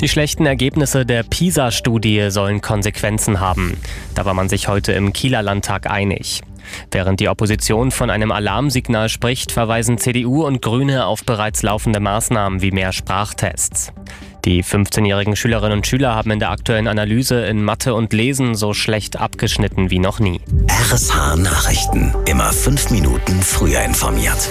Die schlechten Ergebnisse der PISA-Studie sollen Konsequenzen haben. Da war man sich heute im Kieler Landtag einig. Während die Opposition von einem Alarmsignal spricht, verweisen CDU und Grüne auf bereits laufende Maßnahmen wie mehr Sprachtests. Die 15-jährigen Schülerinnen und Schüler haben in der aktuellen Analyse in Mathe und Lesen so schlecht abgeschnitten wie noch nie. RSH Nachrichten. Immer 5 Minuten früher informiert.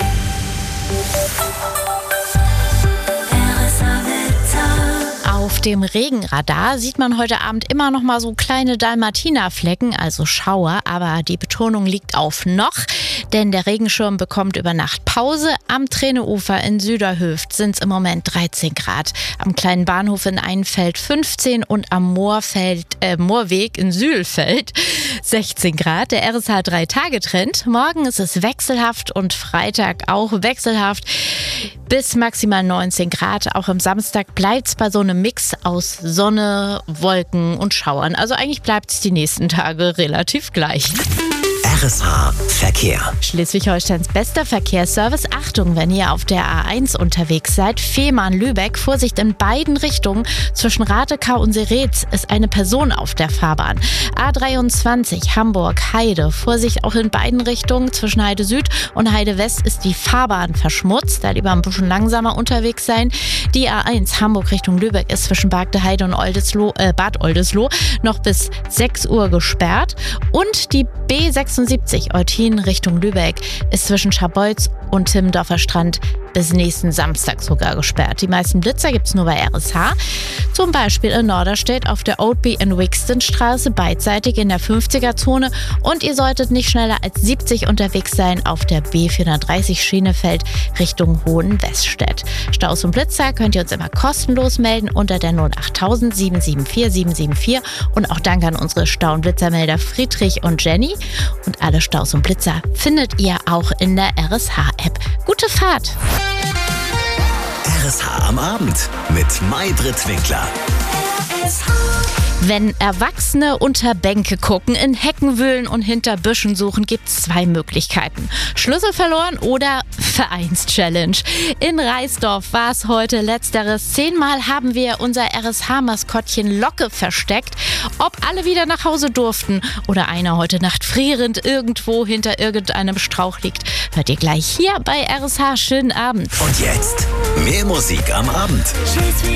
Auf dem Regenradar sieht man heute Abend immer noch mal so kleine Dalmatinerflecken, also Schauer, aber die Betonung liegt auf noch, denn der Regenschirm bekommt über Nacht Pause. Am Träneufer in Süderhöft sind es im Moment 13 Grad, am kleinen Bahnhof in Einfeld 15 und am Moorweg in Sühlfeld 16 Grad. Der RSH 3-Tage-Trend. Morgen ist es wechselhaft und Freitag auch wechselhaft bis maximal 19 Grad. Auch am Samstag bleibt es bei so einem Mix aus Sonne, Wolken und Schauern. Also eigentlich bleibt es die nächsten Tage relativ gleich. RSH Verkehr. Schleswig-Holsteins bester Verkehrsservice. Achtung, wenn ihr auf der A1 unterwegs seid. Fehmarn-Lübeck. Vorsicht in beiden Richtungen. Zwischen Ratekau und Seretz ist eine Person auf der Fahrbahn. A23 Hamburg-Heide. Vorsicht auch in beiden Richtungen. Zwischen Heide Süd und Heide West ist die Fahrbahn verschmutzt. Da lieber ein bisschen langsamer unterwegs sein. Die A1 Hamburg Richtung Lübeck ist zwischen Bargteheide und Bad Oldesloe noch bis 6 Uhr gesperrt. Und die B76 Eutin Richtung Lübeck ist zwischen Scharbeutz und Timmendorfer Strand bis nächsten Samstag sogar gesperrt. Die meisten Blitzer gibt es nur bei RSH. Zum Beispiel in Norderstedt auf der Oldby and Wixton Straße, beidseitig in der 50er-Zone. Und ihr solltet nicht schneller als 70 unterwegs sein auf der B430 Schienefeld Richtung Hohenweststedt. Staus und Blitzer könnt ihr uns immer kostenlos melden unter der 08000 774 774. Und auch danke an unsere Stau- und Blitzermelder Friedrich und Jenny. Und alle Staus und Blitzer findet ihr auch in der RSH-App. Gute Fahrt! RSH am Abend mit Maybrit Winkler. Wenn Erwachsene unter Bänke gucken, in Hecken wühlen und hinter Büschen suchen, gibt es 2 Möglichkeiten. Schlüssel verloren oder Vereinschallenge. In Reisdorf war es heute letzteres. 10-mal haben wir unser RSH-Maskottchen Locke versteckt. Ob alle wieder nach Hause durften oder einer heute Nacht frierend irgendwo hinter irgendeinem Strauch liegt, hört ihr gleich hier bei RSH. Schönen Abend. Und jetzt mehr Musik am Abend.